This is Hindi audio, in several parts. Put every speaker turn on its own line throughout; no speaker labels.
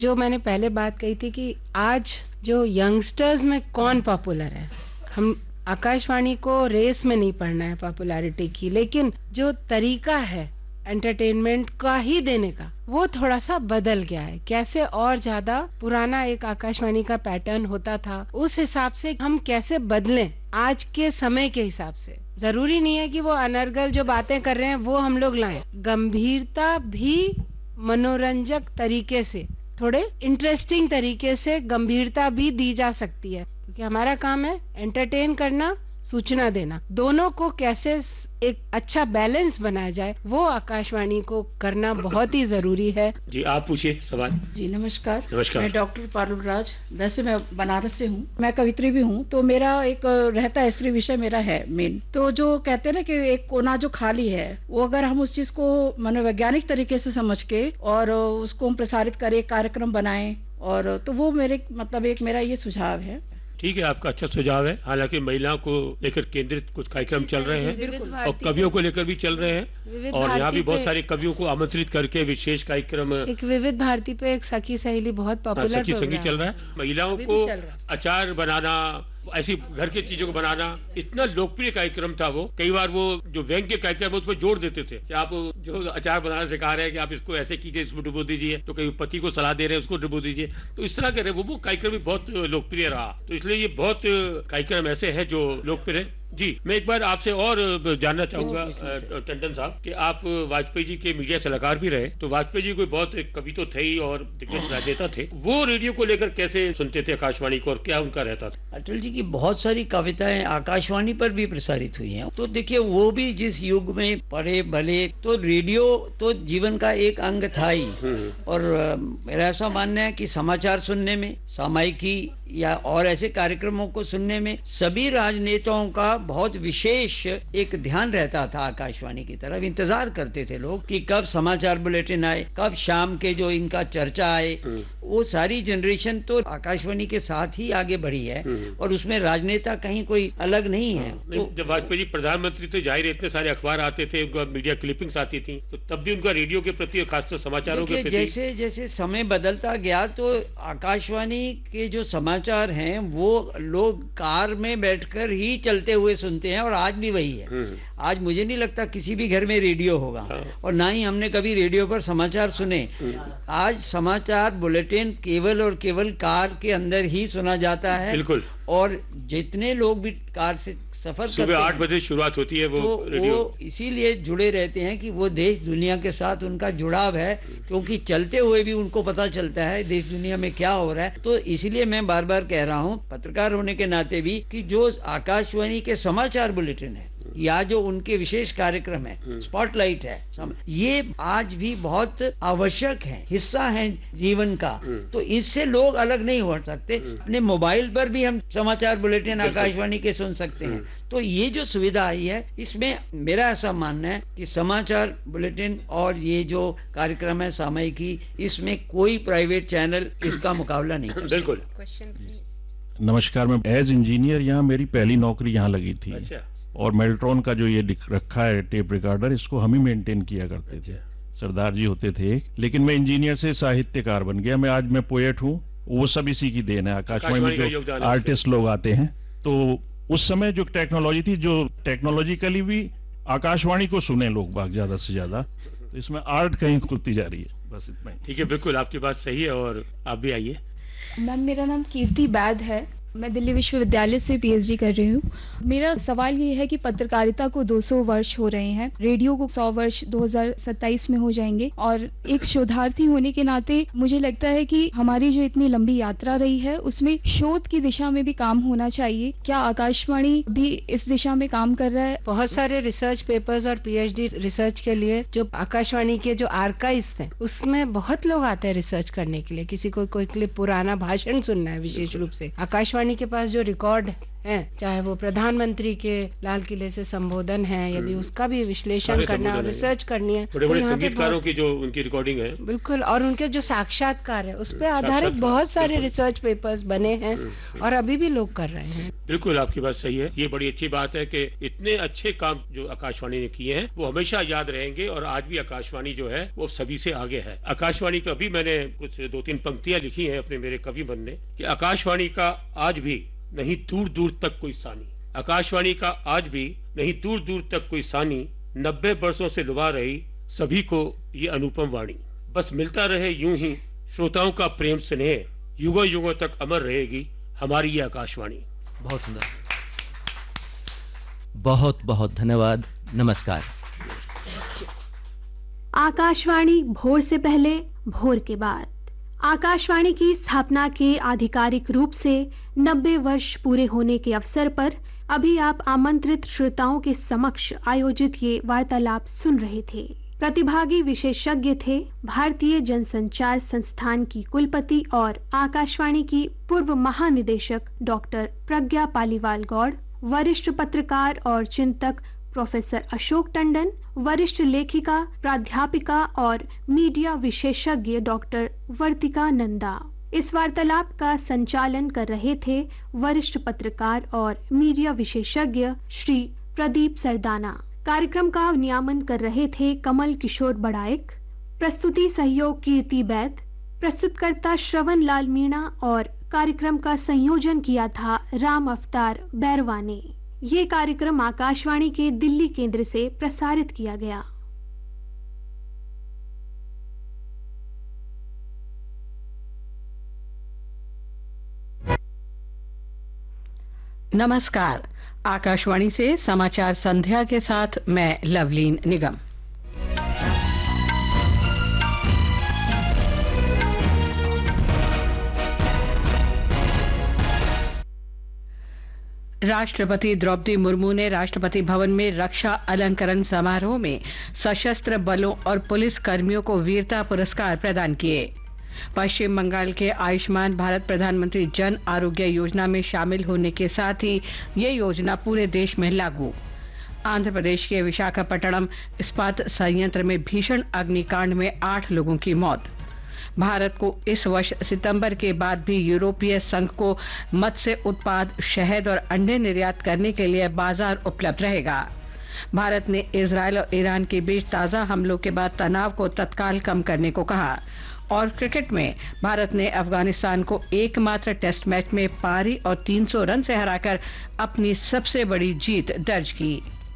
जो मैंने पहले बात कही थी कि आज जो यंगस्टर्स में कौन पॉपुलर है, हम आकाशवाणी को रेस में नहीं पढ़ना है पॉपुलैरिटी की, लेकिन जो तरीका है एंटरटेनमेंट का ही देने का, वो थोड़ा सा बदल गया है। कैसे और ज्यादा पुराना एक आकाशवाणी का पैटर्न होता था, उस हिसाब से हम कैसे बदलें आज के समय के हिसाब से। जरूरी नहीं है कि वो अनर्गल जो बातें कर रहे हैं वो हम लोग लाएं, गंभीरता भी मनोरंजक तरीके से, थोड़े इंटरेस्टिंग तरीके से गंभीरता भी दी जा सकती है, क्योंकि हमारा काम है एंटरटेन करना, सूचना देना। दोनों को कैसे एक अच्छा बैलेंस बनाया जाए, वो आकाशवाणी को करना बहुत ही जरूरी है।
जी आप पूछिए सवाल।
जी नमस्कार।
नमस्कार।
मैं डॉक्टर पारुल राज, वैसे मैं बनारस से हूँ, मैं कवित्री भी हूँ। तो मेरा एक रहता है, स्त्री विषय मेरा है मेन। तो जो कहते हैं ना कि एक कोना जो खाली है, वो अगर हम उस चीज को मनोवैज्ञानिक तरीके से समझ के और उसको हम प्रसारित करें, एक कार्यक्रम बनाएं, और तो वो मेरे मतलब एक मेरा ये सुझाव है।
ठीक है, आपका अच्छा सुझाव है। हालांकि महिलाओं को लेकर केंद्रित कुछ कार्यक्रम चल रहे हैं और कवियों को लेकर भी चल रहे हैं, और यहाँ भी बहुत सारे कवियों को आमंत्रित करके विशेष कार्यक्रम,
एक विविध भारती पे एक सखी सहेली बहुत पॉपुलर
सखी संगीत चल रहा है। महिलाओं को अचार बनाना, ऐसी घर की चीजों को बनाना, इतना लोकप्रिय कार्यक्रम था वो। कई बार वो जो व्यंग के कार्यक्रम उसमें जोड़ देते थे कि आप जो अचार बनाना सिखा रहे हैं कि आप इसको ऐसे कीजिए, इसमें डुबो दीजिए, तो कहीं पति को सलाह दे रहे हैं उसको डुबो दीजिए, तो इस तरह के वो कार्यक्रम भी बहुत लोकप्रिय रहा। तो इसलिए ये बहुत कार्यक्रम ऐसे हैं जो लोकप्रिय। जी मैं एक बार आपसे और जानना चाहूंगा टंडन साहब कि आप वाजपेयी जी के मीडिया सलाहकार भी रहे, तो वाजपेयी जी कोई बहुत कवि तो थे ही और दिग्गज राजनेता थे, वो रेडियो को लेकर कैसे सुनते थे आकाशवाणी को, और क्या उनका रहता था?
अटल जी की बहुत सारी कविताएं आकाशवाणी पर भी प्रसारित हुई हैं। तो देखिए वो भी जिस युग में पढ़े भले, तो रेडियो तो जीवन का एक अंग था ही। और मेरा ऐसा मानना है कि समाचार सुनने में, सामायिकी या और ऐसे कार्यक्रमों को सुनने में सभी राजनेताओं का बहुत विशेष एक ध्यान रहता था। आकाशवाणी की तरफ इंतजार करते थे लोग कि कब समाचार बुलेटिन आए, कब शाम के जो इनका चर्चा आए। वो सारी जनरेशन तो आकाशवाणी के साथ ही आगे बढ़ी है, और उसमें राजनेता कहीं कोई अलग नहीं है।
तो जब वाजपेयी जी प्रधानमंत्री थे, जाहिर इतने सारे अखबार आते थे, उनका मीडिया क्लिपिंग्स आती थी, तो तब भी उनका रेडियो के प्रति, खासकर समाचारों के प्रति,
जैसे जैसे समय बदलता गया तो आकाशवाणी के जो समाचार हैं वो लोग कार में बैठकर ही चलते हुए सुनते हैं, और आज भी वही है। आज मुझे नहीं लगता किसी भी घर में रेडियो होगा, और ना ही हमने कभी रेडियो पर समाचार सुने। आज समाचार बुलेटिन केवल और केवल कार के अंदर ही सुना जाता है।
बिल्कुल।
और जितने लोग भी कार से सफर करते हैं,
सुबह 8 बजे शुरुआत होती है वो रेडियो,
वो इसीलिए जुड़े रहते हैं कि वो देश दुनिया के साथ उनका जुड़ाव है, क्योंकि चलते हुए भी उनको पता चलता है देश दुनिया में क्या हो रहा है। तो इसीलिए मैं बार बार कह रहा हूँ, पत्रकार होने के नाते भी, कि जो आकाशवाणी के समाचार बुलेटिन है या जो उनके विशेष कार्यक्रम है, स्पॉटलाइट है, ये आज भी बहुत आवश्यक है, हिस्सा है जीवन का। तो इससे लोग अलग नहीं हो सकते। अपने मोबाइल पर भी हम समाचार बुलेटिन आकाशवाणी के सुन सकते हैं। तो ये जो सुविधा आई है, इसमें मेरा ऐसा मानना है कि समाचार बुलेटिन और ये जो कार्यक्रम है सामयिकी, इसमें कोई प्राइवेट चैनल इसका मुकाबला नहीं कर सकता।
बिल्कुल।
नमस्कार, मैं एज इंजीनियर यहाँ, मेरी पहली नौकरी यहाँ लगी थी।
अच्छा।
और मेल्ट्रॉन का जो ये रखा है टेप रिकॉर्डर, इसको हम ही मेंटेन किया करते थे। सरदार जी होते थे, लेकिन मैं इंजीनियर से साहित्यकार बन गया। मैं आज मैं पोएट हूँ, वो सब इसी की देन है। आकाशवाणी में जो आर्टिस्ट लोग आते हैं, तो उस समय जो टेक्नोलॉजी थी, जो टेक्नोलॉजिकली भी आकाशवाणी को सुने लोग बाग ज्यादा से ज्यादा, तो इसमें आर्ट कहीं खुलती जा रही है। बस इतना ही।
ठीक है, बिल्कुल आपकी बात सही है। और आप भी आइए।
मैम मेरा नाम कीर्ति बैद है, मैं दिल्ली विश्वविद्यालय से पीएचडी कर रही हूँ। मेरा सवाल ये है कि पत्रकारिता को 200 वर्ष हो रहे हैं, रेडियो को 100 वर्ष 2027 में हो जाएंगे, और एक शोधार्थी होने के नाते मुझे लगता है कि हमारी जो इतनी लंबी यात्रा रही है उसमें शोध की दिशा में भी काम होना चाहिए। क्या आकाशवाणी भी इस दिशा में काम कर रहा है?
बहुत सारे रिसर्च पेपर्स और पीएचडी रिसर्च के लिए जो आकाशवाणी के जो आर्काइव्स हैं, उसमें बहुत लोग आते हैं रिसर्च करने के लिए। किसी को कोई क्लिप, पुराना भाषण सुनना है विशेष रूप से, आकाशवाणी के पास जो रिकॉर्ड हैं, चाहे वो प्रधानमंत्री के लाल किले से संबोधन है, यदि उसका भी विश्लेषण करना है, रिसर्च करनी है,
बड़े-बड़े संगीतकारों की जो उनकी रिकॉर्डिंग है,
बिल्कुल, और उनके जो साक्षात्कार है उस पर आधारित बहुत सारे रिसर्च पेपर्स बने हैं और अभी भी लोग कर रहे हैं।
बिल्कुल आपकी बात सही है। ये बड़ी अच्छी बात है कि इतने अच्छे काम जो आकाशवाणी ने किए हैं वो हमेशा याद रहेंगे और आज भी आकाशवाणी जो है वो सभी से आगे है। आकाशवाणी का भी मैंने कुछ 2-3 पंक्तियां लिखी हैं अपने मेरे कवि मन ने कि आकाशवाणी का आज भी नहीं दूर दूर तक कोई सानी, आकाशवाणी का आज भी नहीं दूर दूर तक कोई सानी, 90 वर्षों से लुभा रही सभी को ये अनुपम वाणी, बस मिलता रहे यूं ही श्रोताओं का प्रेम स्नेह, युगों युगों तक अमर रहेगी हमारी ये आकाशवाणी।
बहुत सुंदर, बहुत बहुत धन्यवाद, नमस्कार।
आकाशवाणी भोर से पहले, भोर के बाद। आकाशवाणी की स्थापना के आधिकारिक रूप से 90 वर्ष पूरे होने के अवसर पर अभी आप आमंत्रित श्रोताओं के समक्ष आयोजित ये वार्तालाप सुन रहे थे। प्रतिभागी विशेषज्ञ थे भारतीय जनसंचार संस्थान की कुलपति और आकाशवाणी की पूर्व महानिदेशक डॉक्टर प्रज्ञा पालीवाल गौड़, वरिष्ठ पत्रकार और चिंतक प्रोफेसर अशोक टंडन, वरिष्ठ लेखिका, प्राध्यापिका और मीडिया विशेषज्ञ डॉक्टर वर्तिका नंदा। इस वार्तालाप का संचालन कर रहे थे वरिष्ठ पत्रकार और मीडिया विशेषज्ञ श्री प्रदीप सरदाना। कार्यक्रम का नियामन कर रहे थे कमल किशोर बड़ाइक, प्रस्तुति सहयोग कीर्ति बैद, प्रस्तुतकर्ता श्रवण लाल मीणा और कार्यक्रम का संयोजन किया था राम अवतार बैरवा ने। ये कार्यक्रम आकाशवाणी के दिल्ली केंद्र से प्रसारित किया गया।
नमस्कार, आकाशवाणी से समाचार संध्या के साथ मैं लवलीन निगम। राष्ट्रपति द्रौपदी मुर्मू ने राष्ट्रपति भवन में रक्षा अलंकरण समारोह में सशस्त्र बलों और पुलिस कर्मियों को वीरता पुरस्कार प्रदान किए। पश्चिम बंगाल के आयुष्मान भारत प्रधानमंत्री जन आरोग्य योजना में शामिल होने के साथ ही ये योजना पूरे देश में लागू। आंध्र प्रदेश के विशाखापट्टनम इस्पात संयंत्र में भीषण अग्निकांड में 8 लोगों की मौत। भारत को इस वर्ष सितंबर के बाद भी यूरोपीय संघ को मत्स्य उत्पाद, शहद और अंडे निर्यात करने के लिए बाजार उपलब्ध रहेगा। भारत ने इजरायल और ईरान के बीच ताजा हमलों के बाद तनाव को तत्काल कम करने को कहा। और क्रिकेट में भारत ने अफगानिस्तान को एकमात्र टेस्ट मैच में पारी और 300 रन से हराकर अपनी सबसे बड़ी जीत दर्ज की।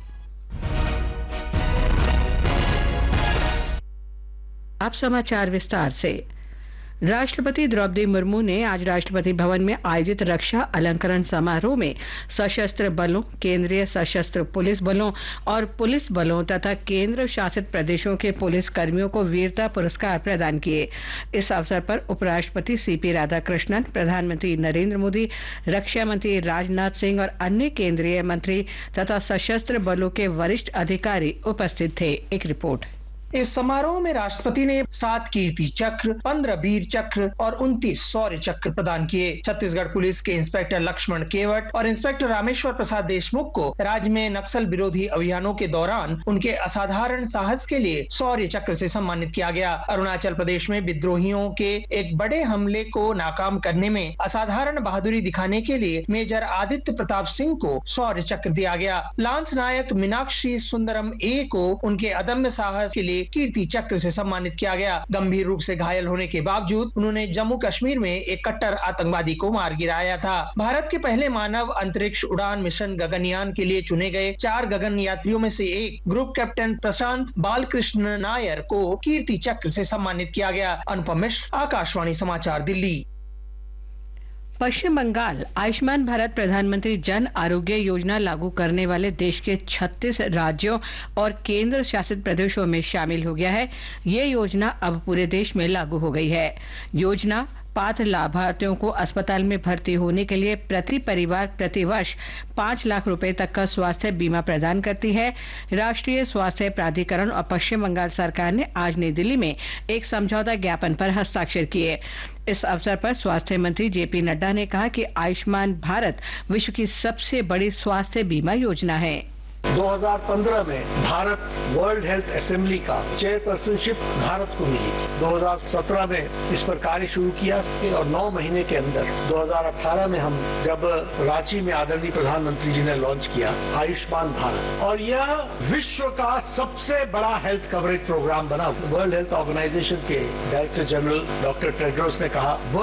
अब समाचार विस्तार से। राष्ट्रपति द्रौपदी मुर्मू ने आज राष्ट्रपति भवन में आयोजित रक्षा अलंकरण समारोह में सशस्त्र बलों, केंद्रीय सशस्त्र पुलिस बलों और पुलिस बलों तथा केंद्र शासित प्रदेशों के पुलिस कर्मियों को वीरता पुरस्कार प्रदान किए। इस अवसर पर उपराष्ट्रपति सीपी राधाकृष्णन, प्रधानमंत्री नरेंद्र मोदी, रक्षा मंत्री राजनाथ सिंह और अन्य केंद्रीय मंत्री तथा सशस्त्र बलों के वरिष्ठ अधिकारी उपस्थित थे। एक रिपोर्ट।
इस समारोह में राष्ट्रपति ने 7 कीर्ति चक्र, 15 वीर चक्र और 29 शौर्य चक्र प्रदान किए। छत्तीसगढ़ पुलिस के इंस्पेक्टर लक्ष्मण केवट और इंस्पेक्टर रामेश्वर प्रसाद देशमुख को राज्य में नक्सल विरोधी अभियानों के दौरान उनके असाधारण साहस के लिए शौर्य चक्र से सम्मानित किया गया। अरुणाचल प्रदेश में विद्रोहियों के एक बड़े हमले को नाकाम करने में असाधारण बहादुरी दिखाने के लिए मेजर आदित्य प्रताप सिंह को शौर्य चक्र दिया गया। लांस नायक मीनाक्षी सुंदरम ए को उनके अदम्य साहस के लिए कीर्ति चक्र से सम्मानित किया गया। गंभीर रूप से घायल होने के बावजूद उन्होंने जम्मू कश्मीर में एक कट्टर आतंकवादी को मार गिराया था। भारत के पहले मानव अंतरिक्ष उड़ान मिशन गगनयान के लिए चुने गए 4 गगन यात्रियों में से एक ग्रुप कैप्टन प्रशांत बालकृष्ण नायर को कीर्ति चक्र से सम्मानित किया गया। अनुपम मिश्र, आकाशवाणी समाचार, दिल्ली।
पश्चिम बंगाल आयुष्मान भारत प्रधानमंत्री जन आरोग्य योजना लागू करने वाले देश के 36 राज्यों और केंद्र शासित प्रदेशों में शामिल हो गया है। ये योजना अब पूरे देश में लागू हो गई है। योजना पात्र लाभार्थियों को अस्पताल में भर्ती होने के लिए प्रति परिवार प्रति वर्ष 5 लाख रुपए तक का स्वास्थ्य बीमा प्रदान करती है। राष्ट्रीय स्वास्थ्य प्राधिकरण और पश्चिम बंगाल सरकार ने आज नई दिल्ली में एक समझौता ज्ञापन पर हस्ताक्षर किए। इस अवसर पर स्वास्थ्य मंत्री जेपी नड्डा ने कहा कि आयुष्मान भारत विश्व की सबसे बड़ी स्वास्थ्य बीमा योजना है।
2015 में भारत वर्ल्ड हेल्थ असेंबली का चेयरपर्सनशिप भारत को मिली। 2017 में इस पर कार्य शुरू किया और 9 महीने के अंदर 2018 में हम जब रांची में आदरणीय प्रधानमंत्री जी ने लॉन्च किया आयुष्मान भारत, और यह विश्व का सबसे बड़ा हेल्थ कवरेज प्रोग्राम बना। वर्ल्ड हेल्थ ऑर्गेनाइजेशन के डायरेक्टर जनरल डॉक्टर टेड्रोस ने कहा